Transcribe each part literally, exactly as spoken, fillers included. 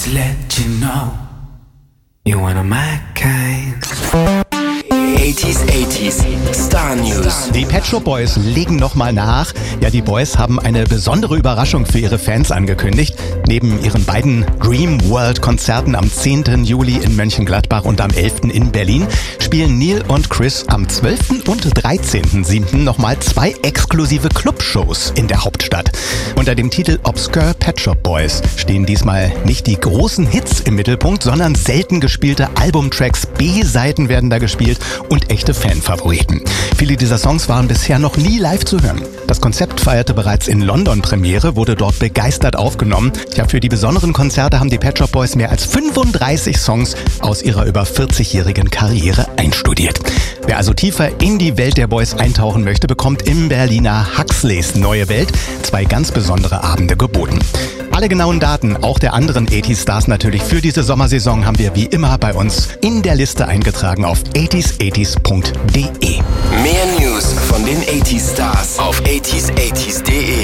Let you know you're one of my kind. achtziger, achtziger Star News. Die Pet Shop Boys legen nochmal nach. Ja, die Boys haben eine besondere Überraschung für ihre Fans angekündigt. Neben ihren beiden Dream World Konzerten am zehnten Juli in Mönchengladbach und am elften in Berlin spielen Neil und Chris am zwölften und dreizehnten siebten nochmal zwei exklusive Clubshows in der Hauptstadt. Unter dem Titel Obscure Pet Shop Boys stehen diesmal nicht die großen Hits im Mittelpunkt, sondern selten gespielte Albumtracks. B-Seiten werden da gespielt und echte Fanfavoriten. Viele dieser Songs waren bisher noch nie live zu hören. Das Konzept feierte bereits in London Premiere, wurde dort begeistert aufgenommen. Ja, für die besonderen Konzerte haben die Pet Shop Boys mehr als fünfunddreißig Songs aus ihrer über vierzigjährigen Karriere einstudiert. Wer also tiefer in die Welt der Boys eintauchen möchte, bekommt im Berliner Huxleys Neue Welt zwei ganz besondere Abende geboten. Alle genauen Daten, auch der anderen achtziger Stars natürlich für diese Sommersaison, haben wir wie immer bei uns in der Liste eingetragen auf achtziger achtziger punkt de. Mehr News von den achtziger Stars auf achtziger achtziger punkt de.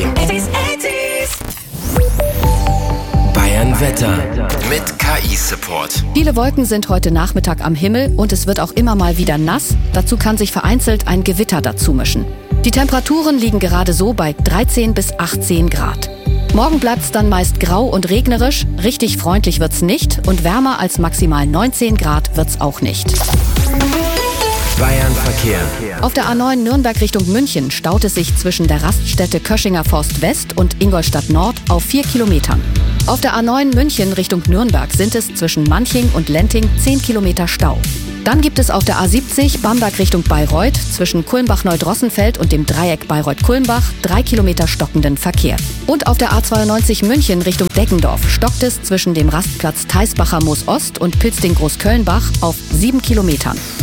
Bayern Wetter mit K I-Support. Viele Wolken sind heute Nachmittag am Himmel und es wird auch immer mal wieder nass. Dazu kann sich vereinzelt ein Gewitter dazumischen. Die Temperaturen liegen gerade so bei dreizehn bis achtzehn Grad. Morgen bleibt's dann meist grau und regnerisch, richtig freundlich wird's nicht und wärmer als maximal neunzehn Grad wird's auch nicht. Bayern Verkehr. Auf der A neun Nürnberg Richtung München staut es sich zwischen der Raststätte Köschinger Forst West und Ingolstadt Nord auf vier Kilometern. Auf der A neun München Richtung Nürnberg sind es zwischen Manching und Lenting zehn Kilometer Stau. Dann gibt es auf der A siebzig Bamberg Richtung Bayreuth zwischen Kulmbach-Neudrossenfeld und dem Dreieck Bayreuth-Kulmbach drei Kilometer stockenden Verkehr. Und auf der A zweiundneunzig München Richtung Deggendorf stockt es zwischen dem Rastplatz Theisbacher Moos Ost und Pilzding Großkölnbach auf sieben Kilometern.